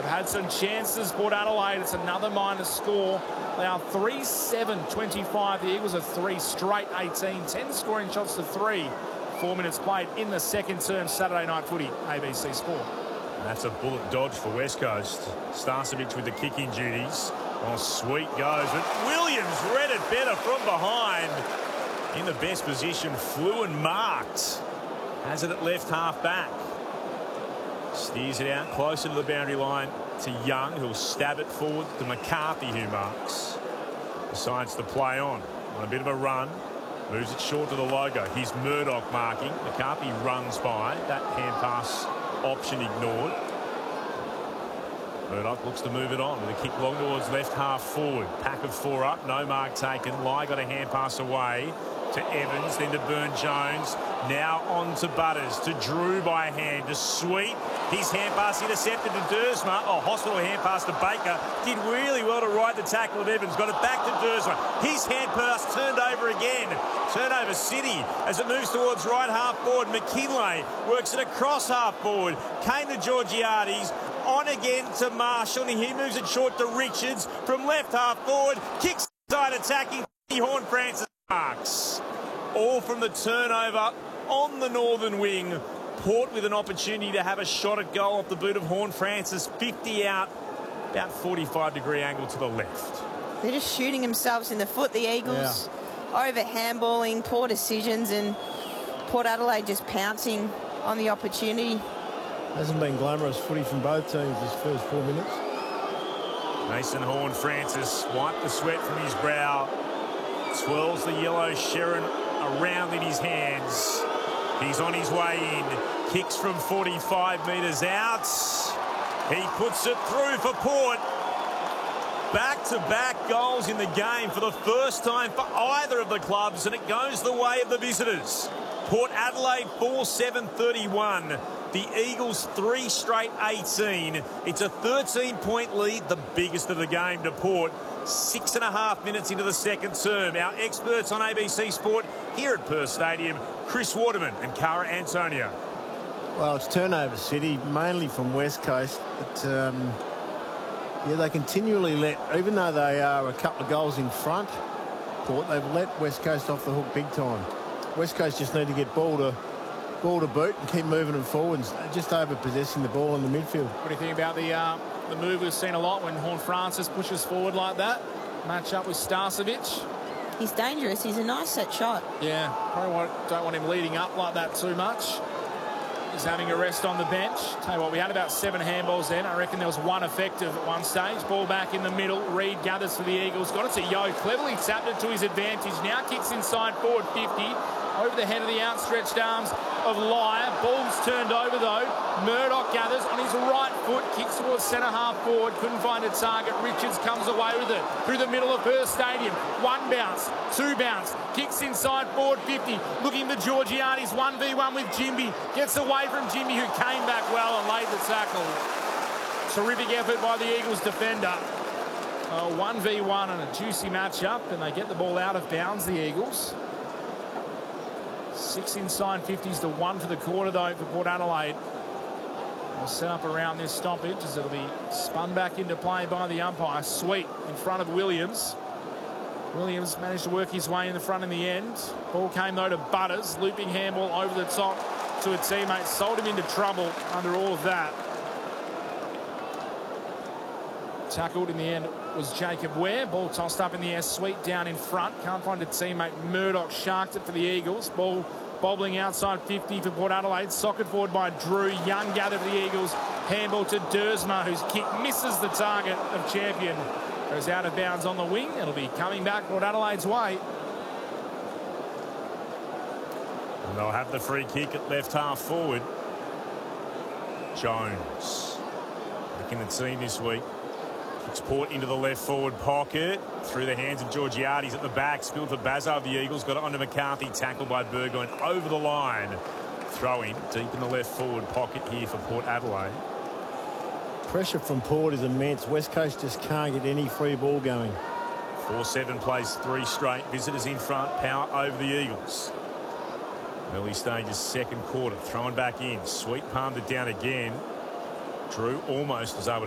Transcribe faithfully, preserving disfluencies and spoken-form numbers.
had some chances. Port Adelaide, it's another minus score. They are three seven twenty-five. The Eagles are three straight eighteen. ten scoring shots to three. Four minutes played in the second term. Saturday night footy, A B C Sport. And that's a bullet dodge for West Coast. Starcevic with the kicking duties. Oh, sweet goes. But Williams read it better from behind. In the best position, flew and marked. Has it at left half back. Steers it out closer to the boundary line to Young, who'll stab it forward to McCarthy, who marks. Decides to play on. On a bit of a run. Moves it short to the logo. Here's Murdoch marking. McCarthy runs by. That hand pass option ignored. Murdoch looks to move it on with a kick long towards left half forward. Pack of four up. No mark taken. Lai got a hand pass away to Evans, then to Burne-Jones. Now on to Butters, to Drew by hand, to Sweet. His hand pass intercepted to Dersma. Oh, hospital hand pass to Baker. Did really well to ride the tackle of Evans. Got it back to Dersma. His hand pass turned over again. Turnover City as it moves towards right half forward. McKinlay works it across half forward. Came to Georgiades. On again to Marshall. And he moves it short to Richards from left half forward. Kicks side attacking. Horne-Francis marks. All from the turnover on the northern wing. Port with an opportunity to have a shot at goal off the boot of Horne-Francis. fifty out, about forty-five degree angle to the left. They're just shooting themselves in the foot, the Eagles. Yeah. Over handballing, poor decisions, and Port Adelaide just pouncing on the opportunity. Hasn't been glamorous footy from both teams this first four minutes. Mason Horne-Francis wiped the sweat from his brow. Twirls the yellow Sherrin around in his hands. He's on his way in. Kicks from forty-five metres out. He puts it through for Port. Back-to-back goals in the game for the first time for either of the clubs, and it goes the way of the visitors. Port Adelaide four seven thirty-one. The Eagles three straight eighteen. It's a thirteen point lead, the biggest of the game to Port. Six and a half minutes into the second term. Our experts on A B C Sport here at Perth Stadium, Chris Waterman and Cara Antonio. Well, it's turnover city, mainly from West Coast. But, um, yeah, they continually let, even though they are a couple of goals in front, Port, they've let West Coast off the hook big time. West Coast just need to get ball to ball to boot and keep moving them forwards, just over possessing the ball in the midfield. What do you think about the uh, the move we've seen a lot when Horne-Francis pushes forward like that? Match up with Starcevic. He's dangerous. He's a nice set shot. Yeah, probably want, don't want him leading up like that too much. He's having a rest on the bench. Tell you what, we had about seven handballs then. I reckon there was one effective at one stage. Ball back in the middle. Reid gathers for the Eagles. Got it to Yeo. Cleverly tapped it to his advantage. Now kicks inside forward fifty. Over the head of the outstretched arms of Lyer. Ball's turned over though. Murdoch gathers on his right foot. Kicks towards centre half forward. Couldn't find a target. Richards comes away with it. Through the middle of Perth Stadium. One bounce. Two bounce. Kicks inside forward fifty. Looking to Georgiades. one v one with Jimby. Gets away from Jimby, who came back well and laid the tackle. Terrific effort by the Eagles defender. Uh, one v one and a juicy matchup. And they get the ball out of bounds, the Eagles. Six inside fifties to one for the quarter, though, for Port Adelaide. We'll set up around this stoppage as it'll be spun back into play by the umpire. Sweet in front of Williams. Williams managed to work his way in the front in the end. Ball came, though, to Butters. Looping handball over the top to a teammate. Sold him into trouble under all of that. Tackled in the end was Jacob Ware. Ball tossed up in the air. Sweet down in front. Can't find a teammate. Murdoch sharked it for the Eagles. Ball bobbling outside fifty for Port Adelaide. Socket forward by Drew. Young gathered for the Eagles. Handball to Dersma, whose kick misses the target of Champion. Goes out of bounds on the wing. It'll be coming back Port Adelaide's way. And they'll have the free kick at left half forward. Jones making the team this week. Kicks Port into the left forward pocket. Through the hands of Georgiades at the back. Spilled for Bazar of the Eagles. Got it onto McCarthy. Tackled by Burgoyne over the line. Throwing deep in the left forward pocket here for Port Adelaide. Pressure from Port is immense. West Coast just can't get any free ball going. four seven plays three straight. Visitors in front. Power over the Eagles. Early stages, second quarter. Thrown back in. Sweet palmed it down again. Drew almost was able to